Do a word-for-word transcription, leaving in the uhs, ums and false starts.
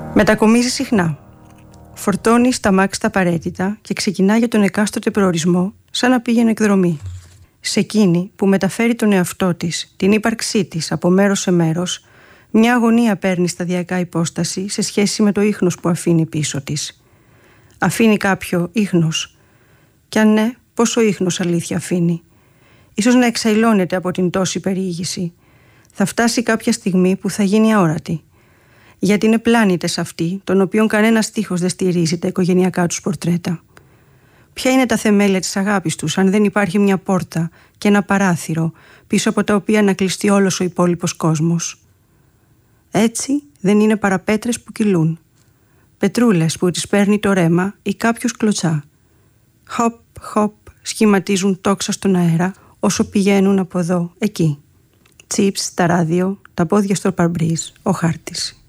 Μετακομίζει συχνά. Φορτώνει τα μάξι τα απαραίτητα και ξεκινά για τον εκάστοτε προορισμό σαν να πήγαινε εκδρομή. Σε εκείνη που μεταφέρει τον εαυτό της, την ύπαρξή της από μέρος σε μέρος, μια αγωνία παίρνει σταδιακά υπόσταση σε σχέση με το ίχνος που αφήνει πίσω της. Αφήνει κάποιο ίχνος. Κι αν ναι, πόσο ίχνος αλήθεια αφήνει. Ίσως να εξαϊλώνεται από την τόση περιήγηση. Θα φτάσει κάποια στιγμή που θα γίνει αόρατη. Γιατί είναι πλάνητες αυτοί, των οποίων κανένας στίχος δεν στηρίζει τα οικογενειακά τους πορτρέτα. Ποια είναι τα θεμέλια της αγάπης τους, αν δεν υπάρχει μια πόρτα και ένα παράθυρο, πίσω από τα οποία να κλειστεί όλος ο υπόλοιπος κόσμος. Έτσι δεν είναι παρά πέτρες που κυλούν. Πετρούλες που τις παίρνει το ρέμα ή κάποιος κλωτσά. Χοπ, χοπ, σχηματίζουν τόξα στον αέρα όσο πηγαίνουν από εδώ, εκεί. Τσίπς, τα ράδιο, τα πόδια στο παρμπρίζ, ο χάρτης.